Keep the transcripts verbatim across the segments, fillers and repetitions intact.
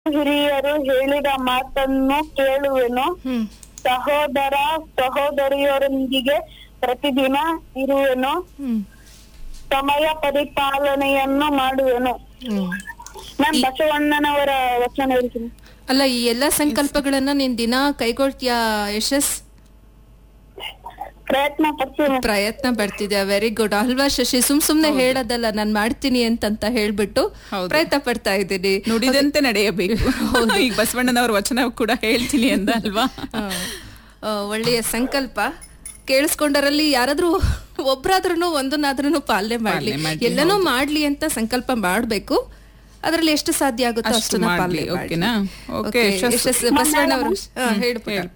ಹಿರಿಯರು ಹೇಳಿದ ಮಾತನ್ನು ಕೇಳುವೆನು. ಹ್ಮ್ ಸಹೋದರ ಸಹೋದರಿಯರೊಂದಿಗೆ ಪ್ರತಿದಿನ ಇರುವೆನು. ಹ್ಮ್ ಸಮಯ ಪರಿಪಾಲನೆಯನ್ನು ಮಾಡುವೆನು. ಹ್ಮ್. ನಾನ್ ಬಸವಣ್ಣನವರ ವಚನ ಹೇಳ್ತೀನಿ. ಅಲ್ಲ, ಈ ಎಲ್ಲಾ ಸಂಕಲ್ಪಗಳನ್ನ ನೀನ್ ದಿನ ಕೈಗೊಳ್ತೀಯಾ ಯಶಸ್? ಪ್ರಯತ್ನ ಪಡ್ತೀನಿ. ಪ್ರಯತ್ನ ಪಡ್ತಿದ್ಯಾ? ವೆರಿ ಗುಡ್ ಅಲ್ವಾ ಶಶಿ? ಸುಮ್ ಸುಮ್ನೆ ಹೇಳೋದಲ್ಲ, ನಾನ್ ಮಾಡ್ತೀನಿ ಅಂತಂತ ಹೇಳ್ಬಿಟ್ಟು ಹೌದು. ಪ್ರಯತ್ನ ಪಡ್ತಾ ಇದ್ದೀನಿ. ನುಡಿದಂತೆ ನಡೆಯಬೇಕು. ಈಗ ಬಸವಣ್ಣನವ್ರ ವಚನ ಕೂಡ ಹೇಳ್ತೀನಿ ಅಂದ ಅಲ್ವಾ? ಆ, ಆ, ಒಳ್ಳೆಯ ಸಂಕಲ್ಪ. ಕೇಳಿಸ್ಕೊಂಡರಲ್ಲಿ ಯಾರಾದ್ರೂ ಒಬ್ರಾದ್ರೂ ಒಂದನ್ನಾದ್ರೂ ಪಾಲನೆ ಮಾಡ್ಲಿ, ಪಾಲನೆ ಮಾಡ್ಲಿ, ಎಲ್ಲನೂ ಮಾಡ್ಲಿ ಅಂತ ಸಂಕಲ್ಪ ಮಾಡ್ಬೇಕು. ಅದ್ರಲ್ಲಿ ಎಷ್ಟು ಸಾಧ್ಯ ಆಗುತ್ತೋ ಅಷ್ಟು ಅಷ್ಟನ್ನ ಮಾಡ್ಲಿ, ಪಾಲನೆ ಓಕೆನಾ? ಮಾಡ್ಲಿ. ಓಕೆ, ಓಕೆ, ಯಶಸ್ಸು. ಯಶಸ್ಸು ಬಸವಣ್ಣವರು ಹೇಳ್ಪ ಹೇಳ್ಪ.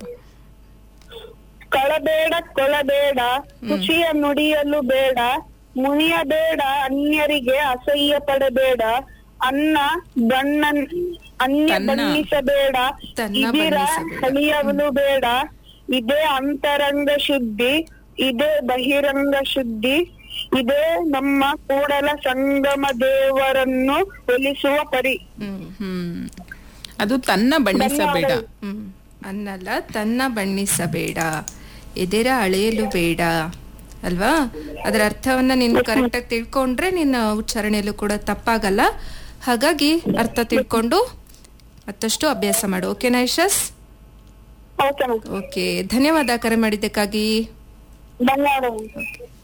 ಕಳಬೇಡ ಕೊಳಬೇಡ, ಖುಷಿಯ ನುಡಿಯಲು ಬೇಡ, ಮುನಿಯಬೇಡ, ಅನ್ಯರಿಗೆ ಅಸಹ್ಯ ಪಡಬೇಡ, ಅನ್ನ ಬಣ್ಣ ಅನ್ಯ ತನ್ನ. ಬಣ್ಣಿಸಬೇಡ, ತನ್ನ ಇದಿರ ಬಣ್ಣಿಸಬೇಡ. ಹಳಿಯಲು ಬೇಡ. ಇದೇ ಅಂತರಂಗ ಶುದ್ಧಿ, ಇದೇ ಬಹಿರಂಗ ಶುದ್ಧಿ, ಇದೇ ನಮ್ಮ ಕೂಡಲ ಸಂಗಮ ದೇವರನ್ನು ಒಲಿಸುವ ಪರಿ. ಹ್ಮ್ ಹ್ಮ್ ಅದು ತನ್ನ ಬಣ್ಣಿಸಬೇಡ. ಹ್ಮ್ ಅನ್ನಲ್ಲ, ತನ್ನ ಬಣ್ಣಿಸಬೇಡ, ಎದೆರ ಅಳೆಯಲು ಬೇಡ ಅಲ್ವಾ? ಅದರ ಅರ್ಥವನ್ನ ನೀನು ಕರೆಕ್ಟ್ ಆಗಿ ತಿಳ್ಕೊಂಡ್ರೆ ನಿನ್ನ ಉಚ್ಚಾರಣೆಯಲ್ಲೂ ಕೂಡ ತಪ್ಪಾಗಲ್ಲ. ಹಾಗಾಗಿ ಅರ್ಥ ತಿಳ್ಕೊಂಡು ಮತ್ತಷ್ಟು ಅಭ್ಯಾಸ ಮಾಡು. ಓಕೆನಾ ಯಶಸ್? ಓಕೆ ಮ್ಯಾಮ್, ಓಕೆ, ಧನ್ಯವಾದ ಕರೆ ಮಾಡಿದ್ದಕ್ಕಾಗಿ. ಧನ್ಯವಾದಗಳು.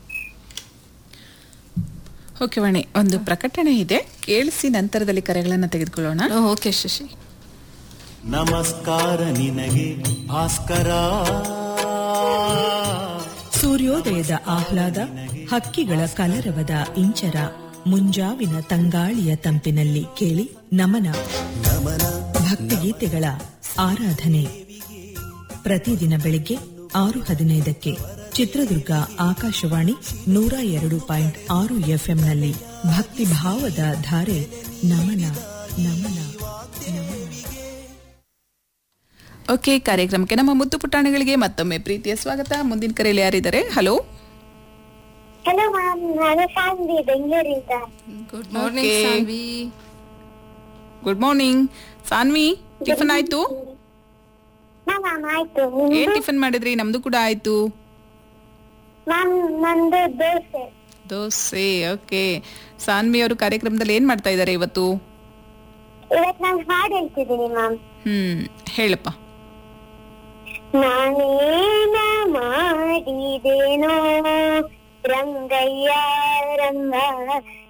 ಓಕೆ ವಾಣಿ, ಒಂದು ಪ್ರಕಟಣೆ ಇದೆ, ಕೇಳಿಸಿ ನಂತರದಲ್ಲಿ ಕರೆಗಳನ್ನ ತೆಗೆದುಕೊಳ್ಳೋಣ. ಓಕೆ ಶಶಿ. ನಮಸ್ಕಾರ ನಿನಗೆ ಭಾಸ್ಕರ. ಸೂರ್ಯೋದಯದ ಆಹ್ಲಾದ, ಹಕ್ಕಿಗಳ ಕಲರವದ ಇಂಚರ, ಮುಂಜಾವಿನ ತಂಗಾಳಿಯ ತಂಪಿನಲ್ಲಿ ಕೇಳಿ ನಮನ. ಭಕ್ತಿಗೀತೆಗಳ ಆರಾಧನೆ ಪ್ರತಿದಿನ ಬೆಳಿಗ್ಗೆ ಆರು ಹದಿನೈದಕ್ಕೆ ಚಿತ್ರದುರ್ಗ ಆಕಾಶವಾಣಿ ನೂರ ಎರಡು ಪಾಯಿಂಟ್ ಆರು ಎಫ್ಎಂನಲ್ಲಿ ಭಕ್ತಿ ಭಾವದ ಧಾರೆ ನಮನ ನಮನ ನಮನ. ಓಕೆ, ಕಾರ್ಯಕ್ರಮಕ್ಕೆ ನಮ್ಮ ಮುದ್ದು ಪುಟಾಣಿಗಳಿಗೆ ಮತ್ತೊಮ್ಮೆ ಪ್ರೀತಿಯ ಸ್ವಾಗತ. ಮುಂದಿನ ಕರೆಯಲ್ಲಿ ಯಾರಿದ್ದಾರೆ? ಹಲೋ ಹಲೋ ಮ್ಯಾಮ್, ನಾನು ಸಾನ್ವಿ ಬೆಂಗಳೂರಿಂದ. Good morning Okay. Saanvi. Good morning Saanvi. Tiffin ಆಯ್ತು? ಮ್ಯಾಮ್ ಆಯ್ತು. ಏನ್ ಟಿಫನ್ ಮಾಡಿದ್ರಿ? ನಮ್ದು ಕೂಡ ಆಯ್ತು. ಮ್ಯಾಮ್ ನಂದು ದೋಸೆ. ದೋಸೆ. ಓಕೆ, ಸಾನ್ವಿ ಅವರು ಕಾರ್ಯಕ್ರಮದಲ್ಲಿ ಏನ್ ಮಾಡ್ತಾ ಇದ್ದಾರೆ ಇವತ್ತು? ಇವತ್ತು ನಾನು ಹಾಡು ಹೇಳ್ತಿದ್ದೀನಿ ಮ್ಯಾಮ್. ಹ್ಮ್ ಹೇಳಪ್ಪ. ನಾನೇನ ಮಾಡಿದೇನೋ ರಂಗಯ್ಯ ರಂಗ